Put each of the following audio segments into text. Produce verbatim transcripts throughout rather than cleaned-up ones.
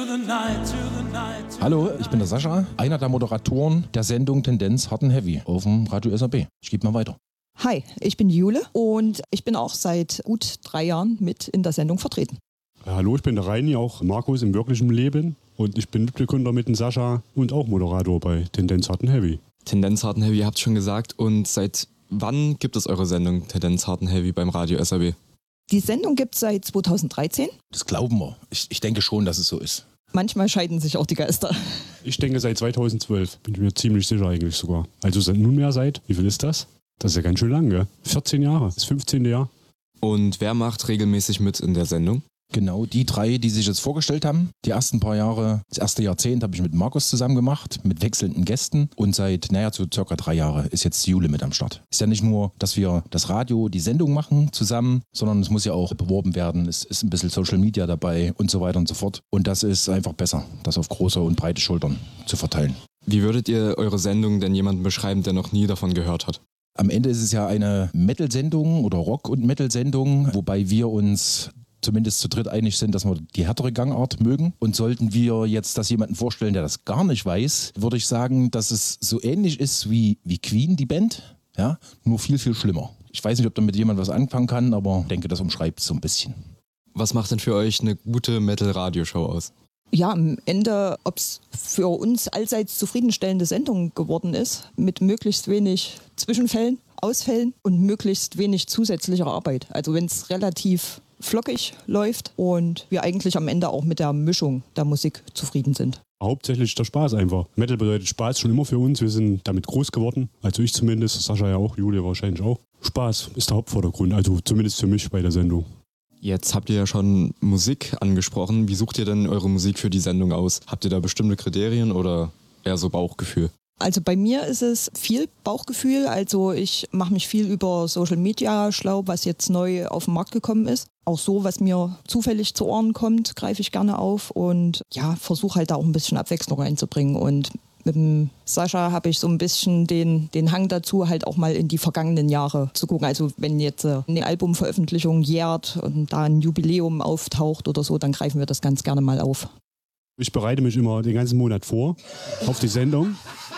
Hallo, ich bin der Sascha, einer der Moderatoren der Sendung Tendenz Hard and Heavy auf dem Radio S R B. Ich gebe mal weiter. Hi, ich bin Jule und ich bin auch seit gut drei Jahren mit in der Sendung vertreten. Ja, hallo, ich bin der Reini, auch Markus im wirklichen Leben und ich bin Mitbegründer mit dem Sascha und auch Moderator bei Tendenz Hard and Heavy. Tendenz Hard and Heavy, ihr habt schon gesagt. Und seit wann gibt es eure Sendung Tendenz Hard and Heavy beim Radio S R B? Die Sendung gibt es seit zweitausenddreizehn. Das glauben wir. Ich, ich denke schon, dass es so ist. Manchmal scheiden sich auch die Geister. Ich denke seit zweitausendzwölf, bin ich mir ziemlich sicher eigentlich sogar. Also seit nunmehr seit, wie viel ist das? Das ist ja ganz schön lang, gell? vierzehn Jahre, das fünfzehnte Jahr. Und wer macht regelmäßig mit in der Sendung? Genau, die drei, die sich jetzt vorgestellt haben. Die ersten paar Jahre, das erste Jahrzehnt habe ich mit Markus zusammen gemacht, mit wechselnden Gästen. Und seit, naja, so circa drei Jahre ist jetzt Jule mit am Start. Ist ja nicht nur, dass wir das Radio, die Sendung machen zusammen, sondern es muss ja auch beworben werden. Es ist ein bisschen Social Media dabei und so weiter und so fort. Und das ist einfach besser, das auf große und breite Schultern zu verteilen. Wie würdet ihr eure Sendung denn jemandem beschreiben, der noch nie davon gehört hat? Am Ende ist es ja eine Metal-Sendung oder Rock- und Metal-Sendung, wobei wir uns zumindest zu dritt einig sind, dass wir die härtere Gangart mögen. Und sollten wir jetzt das jemanden vorstellen, der das gar nicht weiß, würde ich sagen, dass es so ähnlich ist wie, wie Queen, die Band, ja, nur viel, viel schlimmer. Ich weiß nicht, ob damit jemand was anfangen kann, aber ich denke, das umschreibt es so ein bisschen. Was macht denn für euch eine gute Metal-Radioshow aus? Ja, am Ende, ob es für uns allseits zufriedenstellende Sendung geworden ist, mit möglichst wenig Zwischenfällen, Ausfällen und möglichst wenig zusätzlicher Arbeit. Also wenn es relativ flockig läuft und wir eigentlich am Ende auch mit der Mischung der Musik zufrieden sind. Hauptsächlich der Spaß einfach. Metal bedeutet Spaß schon immer für uns. Wir sind damit groß geworden. Also ich zumindest, Sascha ja auch, Julia wahrscheinlich auch. Spaß ist der Hauptvordergrund, also zumindest für mich bei der Sendung. Jetzt habt ihr ja schon Musik angesprochen. Wie sucht ihr denn eure Musik für die Sendung aus? Habt ihr da bestimmte Kriterien oder eher so Bauchgefühl? Also bei mir ist es viel Bauchgefühl. Also ich mache mich viel über Social Media schlau, was jetzt neu auf den Markt gekommen ist. Auch so, was mir zufällig zu Ohren kommt, greife ich gerne auf und ja, versuche halt da auch ein bisschen Abwechslung reinzubringen. Und mit dem Sascha habe ich so ein bisschen den, den Hang dazu, halt auch mal in die vergangenen Jahre zu gucken. Also wenn jetzt eine Albumveröffentlichung jährt und da ein Jubiläum auftaucht oder so, dann greifen wir das ganz gerne mal auf. Ich bereite mich immer den ganzen Monat vor auf die Sendung.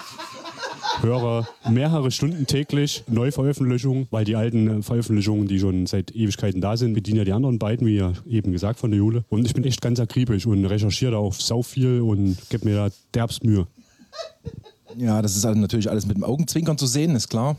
Höre mehrere Stunden täglich Neuveröffentlichungen, weil die alten Veröffentlichungen, die schon seit Ewigkeiten da sind, bedienen ja die anderen beiden, wie ja eben gesagt von der Jule. Und ich bin echt ganz akribisch und recherchiere da auch sau viel und gebe mir da derbst Mühe. Ja, das ist also natürlich alles mit dem Augenzwinkern zu sehen, ist klar.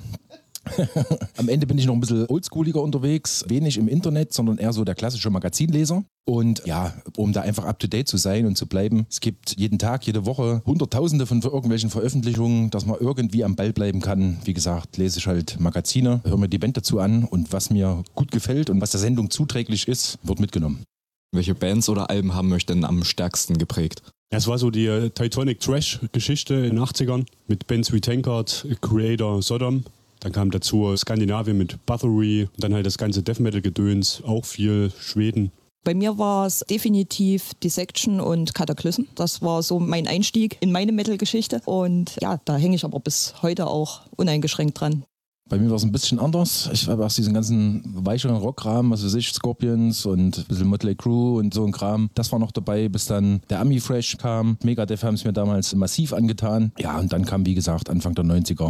Am Ende bin ich noch ein bisschen oldschooliger unterwegs, wenig im Internet, sondern eher so der klassische Magazinleser. Und ja, um da einfach up-to-date zu sein und zu bleiben, es gibt jeden Tag, jede Woche Hunderttausende von irgendwelchen Veröffentlichungen, dass man irgendwie am Ball bleiben kann. Wie gesagt, lese ich halt Magazine, höre mir die Band dazu an und was mir gut gefällt und was der Sendung zuträglich ist, wird mitgenommen. Welche Bands oder Alben haben euch denn am stärksten geprägt? Das war so die Titanic Trash-Geschichte in den achtzigern mit Bands wie Tankard, Creator, Sodom. Dann kam dazu Skandinavien mit Bathory, dann halt das ganze Death Metal-Gedöns, auch viel Schweden. Bei mir war es definitiv Dissection und Cataclysm. Das war so mein Einstieg in meine Metal-Geschichte. Und ja, da hänge ich aber bis heute auch uneingeschränkt dran. Bei mir war es ein bisschen anders. Ich habe aus diesem ganzen weicheren Rockkram, was weiß ich, Scorpions und ein bisschen Motley Crue und so ein Kram, das war noch dabei, bis dann der Ami Fresh kam. Megadeth haben es mir damals massiv angetan. Ja, und dann kam, wie gesagt, Anfang der neunziger